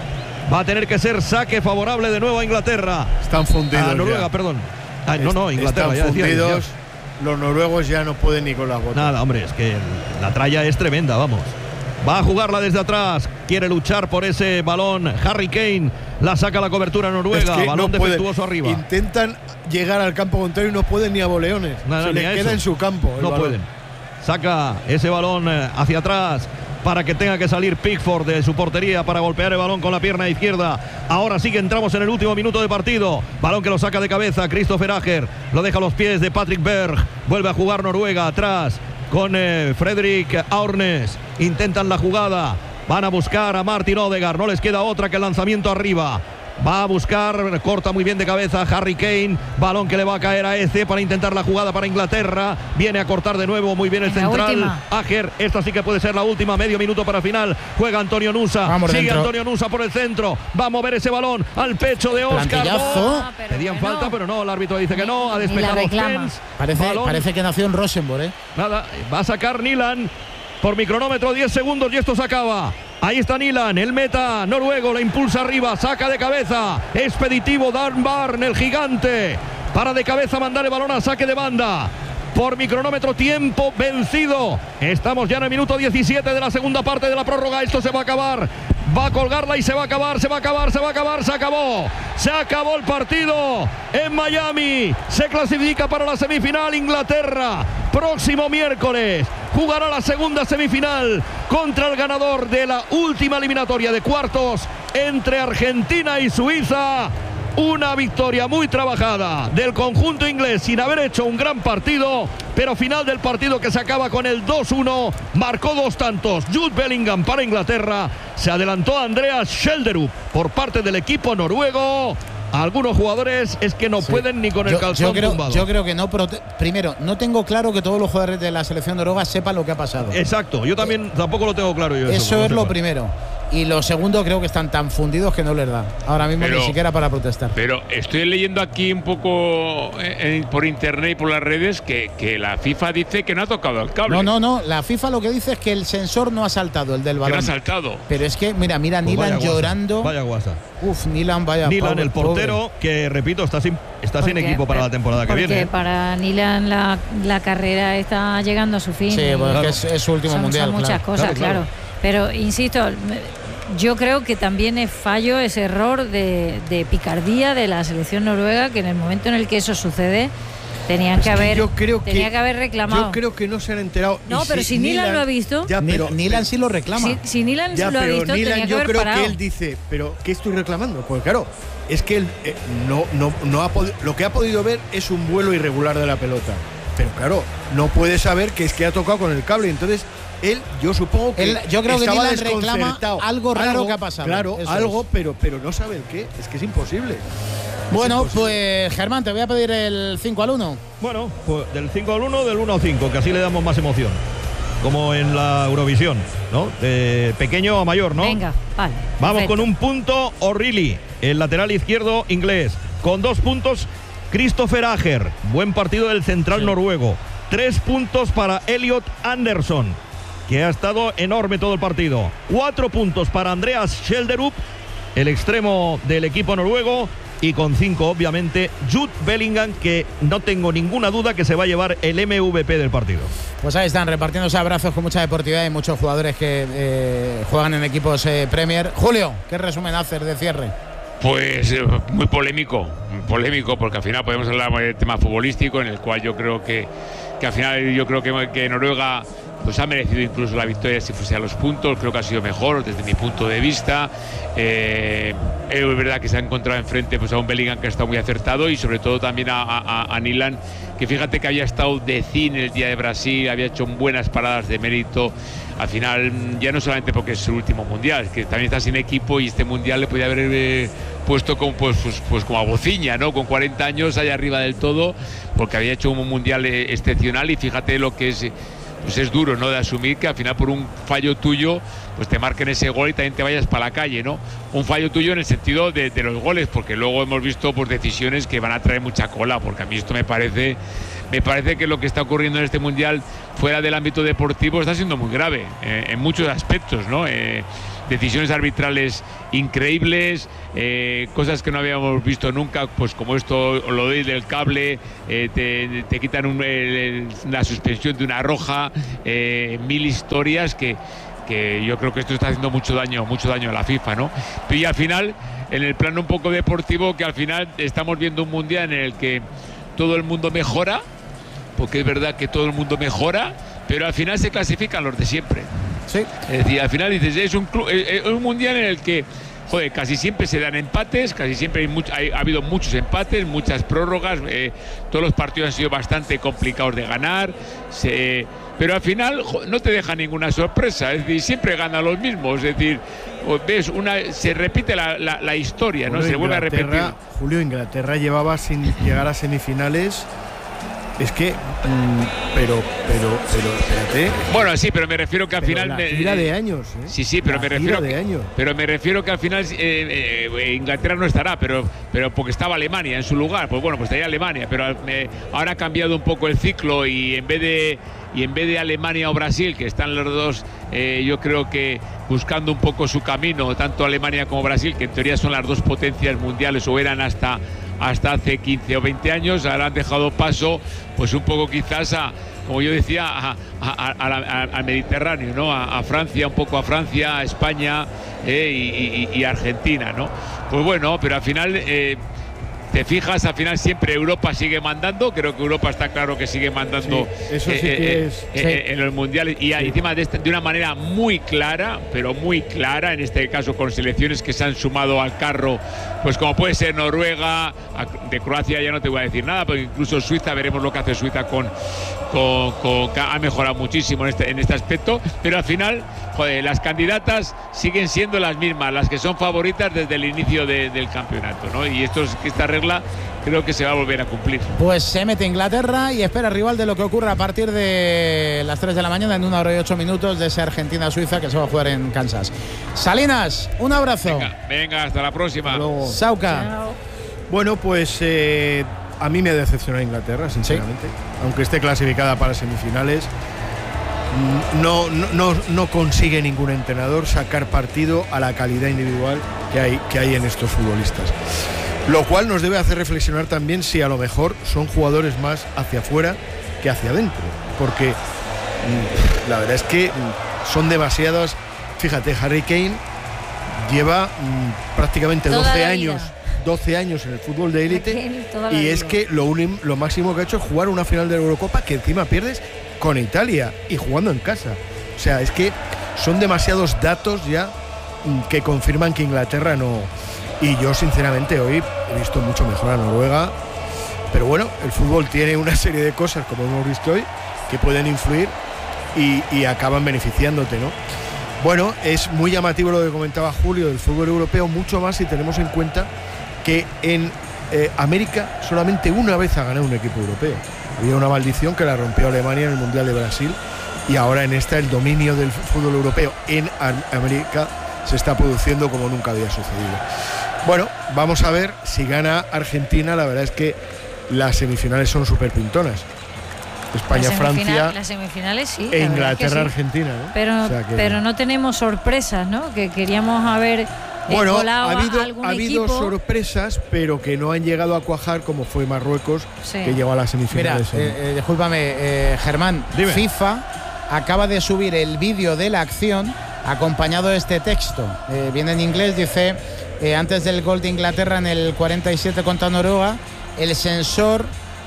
Va a tener que ser saque favorable de nuevo a Inglaterra. Están fundidos. A Noruega, ya. perdón. Ah, no, no, Inglaterra. Están ya decía, fundidos. ya. Los noruegos ya no pueden ni con las botas. Nada, hombre, es que la tralla es tremenda, vamos. Va a jugarla desde atrás. Quiere luchar por ese balón. Harry Kane la saca la cobertura noruega. Es que balón no pueden. defectuoso arriba. Intentan llegar al campo contrario y no pueden ni a boleones. Nada, Se ni les a queda eso. en su campo. el No balón. pueden. Saca ese balón eh, hacia atrás para que tenga que salir Pickford de su portería para golpear el balón con la pierna izquierda. Ahora sí que entramos en el último minuto de partido. Balón que lo saca de cabeza Christopher Ajer. Lo deja a los pies de Patrick Berg. Vuelve a jugar Noruega atrás con eh, Fredrik Aurnes. Intentan la jugada. Van a buscar a Martin Odegaard. No les queda otra que el lanzamiento arriba. Va a buscar, corta muy bien de cabeza Harry Kane. Balón que le va a caer a Eze para intentar la jugada para Inglaterra. Viene a cortar de nuevo muy bien el La central. última. Ajer, esta sí que puede ser la última. Medio minuto para final. Juega Antonio Nusa. Vamos Sigue dentro. Antonio Nusa por el centro. Va a mover ese balón al pecho de Oscar. Plantillazo. Ah, pero Pedían bueno. falta, pero no. El árbitro dice que no. Ha Ni la despejado reclama. Spence. Parece, Balón. parece que nació en Rosenborg, ¿eh? Nada, va a sacar Nilan por micronómetro, diez segundos y esto se acaba. Ahí está Nilan, el meta noruego, la impulsa arriba, saca de cabeza. Expeditivo Dan Barn, el gigante, para de cabeza mandar el balón a saque de banda. Por micronómetro, tiempo vencido. Estamos ya en el minuto diecisiete de la segunda parte de la prórroga. Esto se va a acabar. Va a colgarla y se va a acabar, se va a acabar, se va a acabar, se acabó. Se acabó el partido en Miami. Se clasifica para la semifinal Inglaterra. Próximo miércoles jugará la segunda semifinal contra el ganador de la última eliminatoria de cuartos entre Argentina y Suiza. Una victoria muy trabajada del conjunto inglés sin haber hecho un gran partido, pero final del partido que se acaba con el dos uno. Marcó dos tantos Jude Bellingham para Inglaterra. Se adelantó Andreas Schjelderup por parte del equipo noruego. Algunos jugadores es que no Sí. pueden ni con el Yo, calzón yo creo, tumbado. yo creo que no. prote- Primero, no tengo claro que todos los jugadores de la selección noruega sepan lo que ha pasado. Exacto, yo también tampoco lo tengo claro yo. Eso como es lo sepa. primero. Y lo segundo, creo que están tan fundidos que no les da. Ahora mismo Pero- ni siquiera para protestar. Pero estoy leyendo aquí un poco eh, en- por internet y por las redes que, que la FIFA dice que no ha tocado el cable. No, no, no. La FIFA lo que dice es que el sensor no ha saltado, el del Que no balón. ha saltado. Pero es que, mira, mira, Pues Nilan vaya guasa, llorando. Vaya guasa. Uf, Nilan, vaya. Nilan, pobre, el portero, pobre. que repito, está sin, está sin Porque- equipo para la temporada que porque viene. ¿eh? para Nilan la, la carrera está llegando a su fin. Sí, y pues es Claro. que es, es su último son, mundial. son muchas claro. cosas, Claro, claro. claro. Pero insisto, yo creo que también es fallo, ese error de, de picardía de la selección noruega, que en el momento en el que eso sucede tenían que Es que haber yo creo que- tenía que haber reclamado. Yo creo que no se han enterado. No, Y pero si Nilan lo ha visto- Ya, Ni- pero, Nilan sí lo reclama. Si, si Nilan ya, lo ha pero visto, Nilan, tenía que yo haber creo parado. que él dice, pero ¿qué estoy reclamando? Pues claro, es que él eh, no, no, no ha podido, lo que ha podido ver es un vuelo irregular de la pelota. Pero claro, no puede saber que es que ha tocado con el cable. Entonces, él, yo supongo que Él- yo creo que estaba Nilan reclama desconcertado. algo raro que ha pasado. Claro, Eso algo, es. pero, pero no sabe el qué. Es que es imposible. Bueno, Es imposible. pues Germán, te voy a pedir el cinco al uno. Bueno, pues del cinco al uno, del uno al cinco, que así le damos más emoción. Como en la Eurovisión, ¿no? De pequeño a mayor, ¿no? Venga, vale. Vamos perfecto. con un punto O'Reilly, el lateral izquierdo inglés. Con dos puntos, Christopher Ajer. Buen partido del central noruego. Tres puntos para Elliot Anderson, que ha estado enorme todo el partido. Cuatro puntos para Andreas Schjelderup, el extremo del equipo noruego. Y con cinco, obviamente, Jude Bellingham, que no tengo ninguna duda que se va a llevar el M V P del partido. Pues ahí están, repartiéndose abrazos con mucha deportividad y muchos jugadores que eh, juegan en equipos eh, Premier. Julio, ¿qué resumen haces de cierre? Pues eh, muy polémico, muy polémico, porque al final podemos hablar del tema futbolístico, en el cual yo creo que, que al final yo creo que, que Noruega pues ha merecido incluso la victoria si fuese a los puntos. Creo que ha sido mejor desde mi punto de vista. Eh, es verdad que se ha encontrado enfrente pues, a un Bellingham que ha estado muy acertado, y sobre todo también a, a, a Nilan, que fíjate que había estado de cine el día de Brasil, había hecho buenas paradas de mérito. Al final, ya no solamente porque es su último mundial, que también está sin equipo, y este mundial le podía haber eh, puesto como, pues, pues, pues como a bociña, ¿no? Con cuarenta años allá arriba del todo, porque había hecho un mundial eh, excepcional. Y fíjate lo que es, pues es duro, ¿no? De asumir que al final por un fallo tuyo pues te marquen ese gol y también te vayas para la calle, ¿no? Un fallo tuyo en el sentido de, de los goles, porque luego hemos visto pues decisiones que van a traer mucha cola, porque a mí esto me parece me parece que lo que está ocurriendo en este mundial fuera del ámbito deportivo está siendo muy grave eh, en muchos aspectos, ¿no? Eh, decisiones arbitrales increíbles, eh, cosas que no habíamos visto nunca, pues como esto, lo de del cable, eh, te, te quitan un, el, la suspensión de una roja, eh, mil historias que, que yo creo que esto está haciendo mucho daño, mucho daño a la FIFA, ¿no? Y al final, en el plano un poco deportivo, que al final estamos viendo un mundial en el que todo el mundo mejora, porque es verdad que todo el mundo mejora, pero al final se clasifican los de siempre. Sí. Es decir, al final dices, es un, club, es un mundial en el que, joder, casi siempre se dan empates, casi siempre hay, mucho, hay ha habido muchos empates, muchas prórrogas, eh, todos los partidos han sido bastante complicados de ganar, se, pero al final joder, no te deja ninguna sorpresa, es decir, siempre ganan los mismos, es decir, ves, una, se repite la, la, la historia, Julio, ¿no? Se vuelve a repetir. Julio, Inglaterra llevaba sin llegar a semifinales. Es que, mmm, pero, pero, pero, espérate. Bueno, sí, pero me refiero que al pero final. La tira eh, de años. ¿eh? Sí, sí, pero la me refiero. de que, años. Pero me refiero que al final eh, eh, Inglaterra no estará, pero, pero porque estaba Alemania en su lugar. Pues bueno, pues estaría Alemania, pero eh, ahora ha cambiado un poco el ciclo y en vez de y en vez de Alemania o Brasil, que están los dos, eh, yo creo que buscando un poco su camino, tanto Alemania como Brasil, que en teoría son las dos potencias mundiales o eran hasta hasta hace quince o veinte años, ahora han dejado paso pues un poco quizás a, como yo decía, a, a, a, a, al Mediterráneo, ¿no? A, a Francia, un poco a Francia, a España eh, y, y, y Argentina, ¿no? Pues bueno, pero al final eh, te fijas, al final siempre Europa sigue mandando, creo que Europa está claro que sigue mandando sí, eso sí eh, que eh, es, eh, sí. en los mundiales y sí. encima de, este, de una manera muy clara, pero muy clara, en este caso con selecciones que se han sumado al carro, pues como puede ser Noruega, de Croacia ya no te voy a decir nada, pero incluso Suiza, veremos lo que hace Suiza con, con, con ha mejorado muchísimo en este, en este aspecto, pero al final, joder, las candidatas siguen siendo las mismas, las que son favoritas desde el inicio de, del campeonato, ¿no? Y esto es, esta regla creo que se va a volver a cumplir. Pues se mete Inglaterra y espera rival de lo que ocurra a partir de las tres de la mañana en una hora y ocho minutos de esa Argentina-Suiza que se va a jugar en Kansas. Salinas, un abrazo. Venga, venga hasta la próxima. Sauca. Chao. Bueno, pues eh, a mí me ha decepcionado Inglaterra, sinceramente. Sí. Aunque esté clasificada para semifinales, no, no, no, no consigue ningún entrenador sacar partido a la calidad individual que hay, que hay en estos futbolistas. Lo cual nos debe hacer reflexionar también si a lo mejor son jugadores más hacia afuera que hacia adentro. Porque mmm, la verdad es que mmm, son demasiadas. Fíjate, Harry Kane lleva mmm, prácticamente doce años, doce años en el fútbol de élite y es que lo, unim, lo máximo que ha hecho es jugar una final de la Eurocopa que encima pierdes con Italia y jugando en casa. O sea, es que son demasiados datos ya mmm, que confirman que Inglaterra no... Y yo sinceramente hoy he visto mucho mejor a Noruega, pero bueno, el fútbol tiene una serie de cosas, como hemos visto hoy, que pueden influir y, y acaban beneficiándote, ¿no? Bueno, es muy llamativo lo que comentaba Julio del fútbol europeo, mucho más si tenemos en cuenta que en eh, América solamente una vez ha ganado un equipo europeo. Había una maldición que la rompió Alemania en el Mundial de Brasil y ahora en esta el dominio del fútbol europeo en América se está produciendo como nunca había sucedido. Bueno, vamos a ver si gana Argentina. La verdad es que las semifinales son súper pintonas. España-Francia. Las semifinales sí. E Inglaterra-Argentina, ¿no? Pero, o sea que... pero no tenemos sorpresas, ¿no? Que queríamos haber bueno, colado ha habido, a algún ha habido equipo. sorpresas, pero que no han llegado a cuajar como fue Marruecos, sí. que llegó a las semifinales. Mira, eh, eh, discúlpame, eh, Germán. Dime. FIFA acaba de subir el vídeo de la acción acompañado de este texto. Eh, viene en inglés, dice... Eh, antes del gol de Inglaterra en el cuarenta y siete contra Noruega, el sensor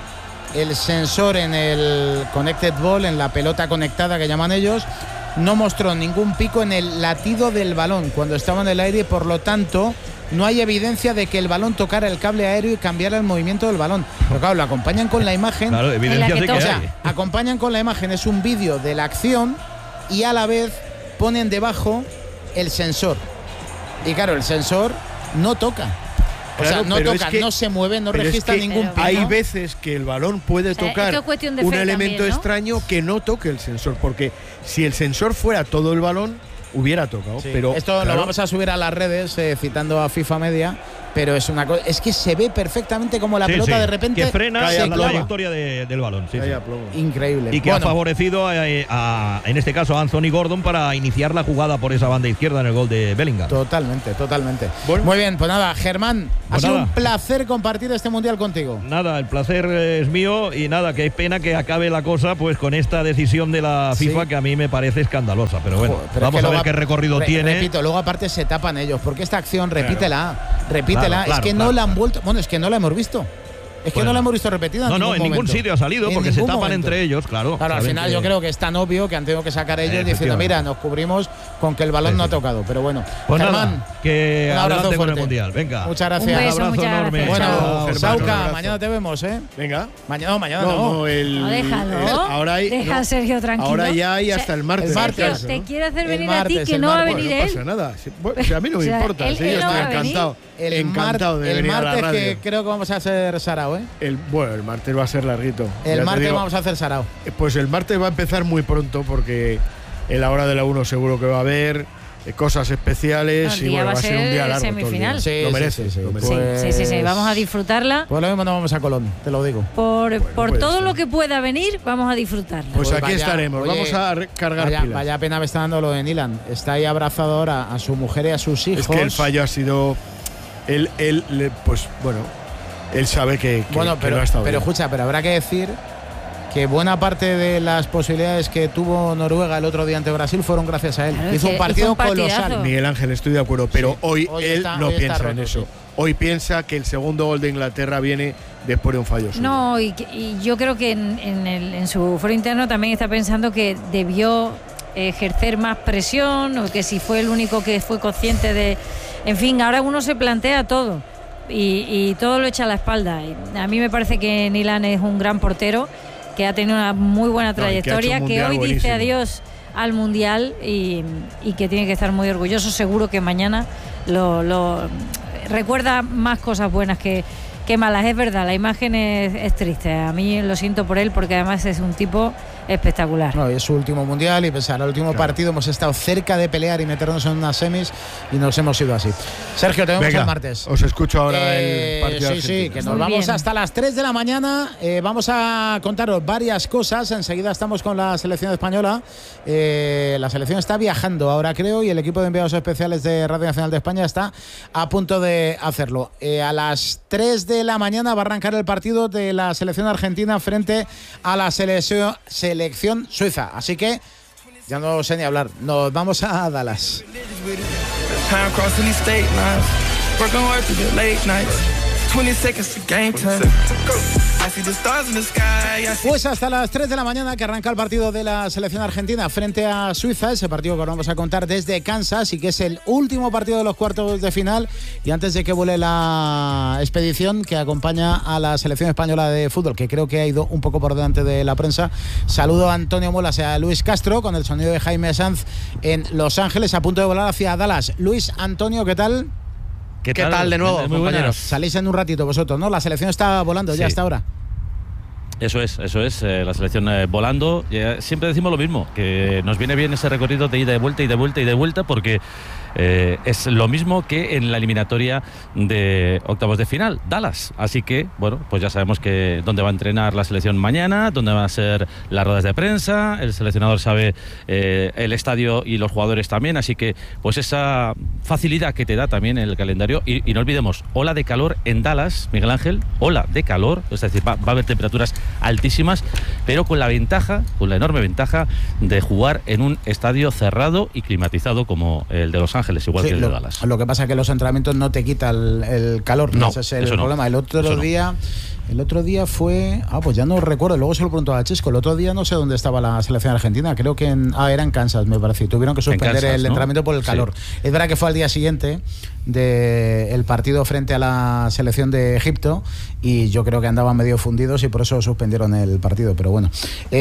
el sensor en el connected ball, en la pelota conectada que llaman ellos, no mostró ningún pico en el latido del balón cuando estaba en el aire y por lo tanto no hay evidencia de que el balón tocara el cable aéreo y cambiara el movimiento del balón. Pero claro, lo acompañan con la imagen. Claro, evidencia de que o sea, hay. acompañan con la imagen, es un vídeo de la acción y a la vez ponen debajo el sensor. Y claro, el sensor no toca. O claro, sea, no toca, es que, no se mueve, no registra es que ningún pico. Hay veces que el balón puede tocar o sea, un elemento también, ¿no? extraño que no toque el sensor, porque si el sensor fuera todo el balón, hubiera tocado. Sí. Pero esto claro, lo vamos a subir a las redes, eh, citando a FIFA Media, pero es una cosa, es que se ve perfectamente como la sí, pelota sí, de repente que frena se la clava. trayectoria de, del balón. Sí, sí. Increíble. Y que bueno, ha favorecido a, a, en este caso a Anthony Gordon para iniciar la jugada por esa banda izquierda en el gol de Bellingham. Totalmente, totalmente. Bueno. Muy bien, pues nada, Germán, Pues ha sido nada. un placer compartir este mundial contigo. Nada, el placer es mío y nada, qué pena que acabe la cosa pues con esta decisión de la FIFA Sí. que a mí me parece escandalosa, pero bueno, Joder, pero vamos es que a ver luego- qué recorrido re- tiene. Repito, luego aparte se tapan ellos, porque esta acción, repítela, repítela, Claro, claro, es que claro, no la han claro. vuelto, bueno, es que no la hemos visto. Es que Bueno. no la hemos visto repetida. No, en no, ningún en ningún momento. sitio ha salido En porque se ningún tapan momento. entre ellos, claro. Claro, al saben final que- yo creo que es tan obvio que han tenido que sacar ellos diciendo, Efectivamente. mira, nos cubrimos con que el balón Sí, no ha sí. tocado. Pero bueno, Pues Germán, nada, que un abrazo adelante con el fuerte. Mundial. Venga. Muchas gracias. Un beso, abrazo muchas enorme. gracias. Bueno, Chao, Germán, un Sauca, abrazo. mañana te vemos, ¿eh? Venga. Mañana no, mañana No, no. no, el, No, déjalo. el- ahora hay, Deja no, a Sergio tranquilo. ahora ya hay O sea, hasta el martes. el martes. Sergio, Eso, te ¿no? quiere hacer El venir a martes, ti que el no va a martes. venir Bueno, no él. pasa nada. Si, bueno, si a mí no me O sea, importa. él- Si él yo no estoy va a venir. encantado. El, encantado mar- de el venir a la martes radio. que creo que vamos a hacer Sarao, ¿eh? El, bueno, el martes va a ser larguito. Ya El te martes digo. vamos a hacer Sarao. Pues el martes va a empezar muy pronto porque en la hora de la uno seguro que va a haber eh, cosas especiales No, el y día bueno, va va a a ser un ser día largo. todo el semifinal. día. Sí, lo sí, merece, sí, sí. lo Sí, merece. sí, sí, sí, Pues- vamos a disfrutarla. Pues lo mismo no vamos a Colón, te lo digo. Por, por puede todo ser. lo que pueda venir, vamos a disfrutarla. Pues aquí vaya- estaremos. oye, Vamos a re- cargar Vaya, pilas. vaya pena me está dando lo de Nilan. Está ahí abrazado ahora a su mujer y a sus hijos. Es que el fallo ha sido. Él, él, le- pues bueno, él sabe que, que- Bueno, que pero, no ha estado pero bien. escucha, pero habrá que decir que buena parte de las posibilidades que tuvo Noruega el otro día ante Brasil fueron gracias a él. Claro, hizo que un partido hizo un partidazo. colosal. Miguel Ángel, estoy de acuerdo, pero Sí. hoy, Hoy él está- no hoy está piensa en roto, eso. sí. Hoy piensa que el segundo gol de Inglaterra viene después de un fallo suyo. No, y, que- y yo creo que en, en el- en su foro interno también está pensando que debió ejercer más presión o que si fue el único que fue consciente de... En fin, ahora uno se plantea todo y, y todo lo echa a la espalda. Y a mí me parece que Nilan es un gran portero, que ha tenido una muy buena No, y que ha hecho un trayectoria, que, mundial hoy dice buenísimo. adiós al Mundial y, y que tiene que estar muy orgulloso. Seguro que mañana lo, lo recuerda más cosas buenas que, que malas. Es verdad, la imagen es, es triste. A mí lo siento por él porque además es un tipo espectacular. No, y es su último mundial y pese al último Claro. partido hemos estado cerca de pelear y meternos en unas semis y nos hemos ido así. Sergio, te vemos Venga, el martes. os escucho ahora Eh, el partido. sí, de sí, Argentina. que nos Muy vamos bien. hasta las tres de la mañana. Eh, vamos a contaros varias cosas. Enseguida estamos con la selección española. Eh, la selección está viajando ahora, creo, y el equipo de enviados especiales de Radio Nacional de España está a punto de hacerlo. Eh, a las tres de la mañana va a arrancar el partido de la selección argentina frente a la selección, selección suiza. Así que ya no sé ni hablar. Nos vamos a Dallas. Time crossing these state lines. Working hard through the late nights. twenty seconds to game time. I see the stars in the sky. I see Pues hasta las tres de la mañana que arranca el partido de la selección argentina frente a Suiza, ese partido que os vamos a contar desde Kansas y que es el último partido de los cuartos de final y antes de que vuele la expedición que acompaña a la selección española de fútbol, que creo que ha ido un poco por delante de la prensa. Saludo a Antonio Molas y a Luis Castro con el sonido de Jaime Sanz en Los Ángeles a punto de volar hacia Dallas. Luis, Antonio, ¿qué tal? ¿Qué, ¿Qué tal? de nuevo, Muy compañeros? Salís en un ratito vosotros, ¿no? La selección está volando Sí. ya hasta ahora. Eso es, eso es, eh, la selección eh, volando. Eh, siempre decimos lo mismo, que nos viene bien ese recorrido de ida y de vuelta y de vuelta y de vuelta porque eh, es lo mismo que en la eliminatoria de octavos de final, Dallas. Así que, bueno, pues ya sabemos que dónde va a entrenar la selección mañana, dónde van a ser las ruedas de prensa, el seleccionador sabe eh, el estadio y los jugadores también, así que pues esa facilidad que te da también el calendario. Y, y no olvidemos, ola de calor en Dallas, Miguel Ángel, ola de calor, es decir, va, va a haber temperaturas altísimas, pero con la ventaja, con la enorme ventaja de jugar en un estadio cerrado y climatizado como el de Los Ángeles, igual Sí, que el lo, de Dallas. lo que pasa es que los entrenamientos no te quitan el, el calor, No, ese es el eso no, problema. El otro eso no. día, el otro día fue, ah, pues ya no recuerdo, luego se lo preguntó a Chesco. El otro día no sé dónde estaba la selección argentina, creo que en, ah, era en Kansas, me parece. y Tuvieron que suspender Kansas, el ¿no? entrenamiento por el calor. Sí. Es verdad que fue al día siguiente del partido frente a la selección de Egipto y yo creo que andaban medio fundidos y por eso suspendieron el partido, pero bueno.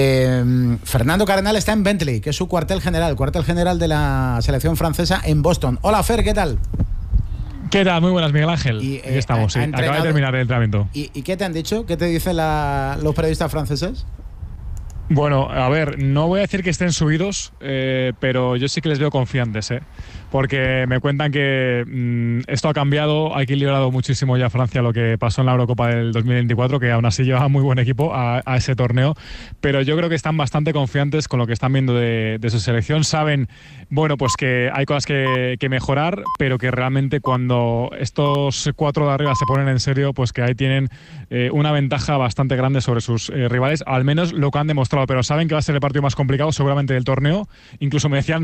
Eh, Fernando Cardenal está en Bentley, que es su cuartel general, cuartel general de la selección francesa en Boston. Hola, Fer, ¿qué tal? ¿Qué tal? Muy buenas, Miguel Ángel. Y, eh, Aquí estamos, ha- sí. ha Acaba de entrenado- terminar el entrenamiento. ¿Y, y qué te han dicho? ¿Qué te dicen la- los periodistas franceses? Bueno, a ver, no voy a decir que estén subidos, eh, pero yo sí que les veo confiantes, ¿eh? Porque me cuentan que mmm, esto ha cambiado, ha equilibrado muchísimo ya Francia lo que pasó en la Eurocopa del dos mil veinticuatro, que aún así llevaba muy buen equipo a, a ese torneo, pero yo creo que están bastante confiantes con lo que están viendo de, de su selección. Saben, bueno, pues que hay cosas que, que mejorar, pero que realmente cuando estos cuatro de arriba se ponen en serio, pues que ahí tienen eh, una ventaja bastante grande sobre sus eh, rivales, al menos lo que han demostrado, pero saben que va a ser el partido más complicado seguramente del torneo. Incluso me decían